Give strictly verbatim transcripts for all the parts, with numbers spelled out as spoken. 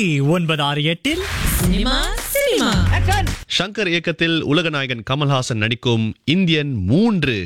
ஒன்பது ஆறு எட்டில் சினிமா சினிமா ஷங்கர் இயக்கத்தில் உலக நாயகன் கமல்ஹாசன் நடிக்கும் இந்தியன் மூன்று.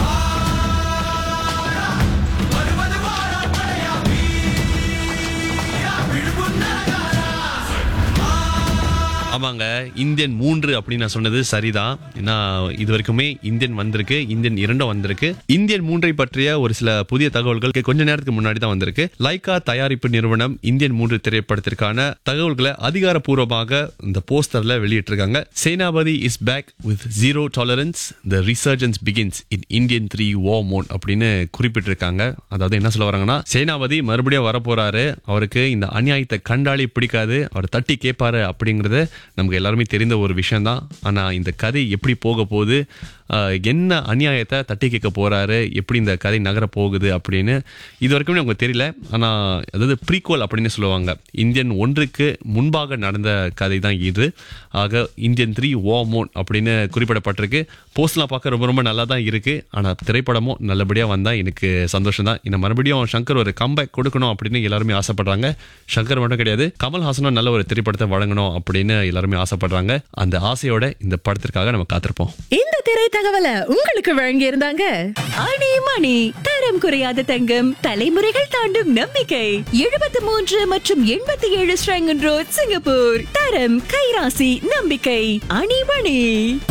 ஆமாங்க, இந்தியன் மூன்று அப்படின்னு நான் சொன்னது சரிதான். ஏன்னா இது வரைக்குமே இந்தியன் வந்திருக்கு, இந்தியன் இரண்டும் வந்திருக்கு. இந்தியன் மூன்றை பற்றிய ஒரு சில புதிய தகவல்கள் கொஞ்ச நேரத்துக்கு முன்னாடி தான் வந்திருக்கு. லைகா தயாரிப்பு நிறுவனம் இந்தியன் மூன்று திரைப்படத்திற்கான தகவல்களை அதிகாரப்பூர்வமாக இந்த போஸ்டர்ல வெளியிட்டிருக்காங்க. சேனாபதி is back with zero tolerance, the resurgence begins in Indian three war mode அப்படின்னு குறிப்பிட்டிருக்காங்க. அதாவது என்ன சொல்ல வராங்கன்னா, சேனாபதி மறுபடியும் வரப்போறாரு, அவருக்கு இந்த அநியாயத்தை கண்டாலே பிடிக்காது, அவர் தட்டி கேட்பாரு அப்படிங்கறது நமக்கு எல்லாருமே தெரிந்த ஒரு விஷயம் தான். ஆனா இந்த கதை எப்படி போக போகுது, என்ன அநியாயத்தை தட்டி கேட்க போறாரு, எப்படி இந்த கதை நகர போகுது அப்படின்னு இது வரைக்கும் நமக்கு தெரியல. ஆனா அதாவது ப்ரீக்வல் அப்படின்னு சொல்லுவாங்க, இந்தியன் ஒன்றுக்கு முன்பாக நடந்த கதை தான் இது. ஆக இந்தியன் த்ரீ வார் மோட் அப்படின்னு குறிப்பிடப்பட்டிருக்கு. போஸ்ட்லாம் பார்க்க ரொம்ப ரொம்ப நல்லா தான் இருக்கு. ஆனா திரைப்படமும் நல்லபடியா வந்தா எனக்கு சந்தோஷம் தான். இன்னும் மறுபடியும் சங்கர் ஒரு கம்பேக் கொடுக்கணும் அப்படின்னு எல்லாருமே ஆசைப்படுறாங்க. சங்கர் மட்டும் கிடையாது, கமல்ஹாசனும் நல்ல ஒரு திரைப்படத்தை வழங்கணும் அப்படின்னு எல்லாருமே ஆசைப்படுறாங்க. அந்த ஆசையோட இந்த படத்திற்காக நம்ம காத்திருப்போம். இந்த திரை தகவலை உங்களுக்கு வழங்கி இருந்தாங்க அணி மணி, தரம் குறையாத தங்கம், தலைமுறைகள் தாண்டும் நம்பிக்கை. எழுபத்தி மூன்று மற்றும் எண்பத்தி ஏழு ஸ்ரங்கன் ரோட், சிங்கப்பூர். தரம், கைராசி, நம்பிக்கை. அணி மணி.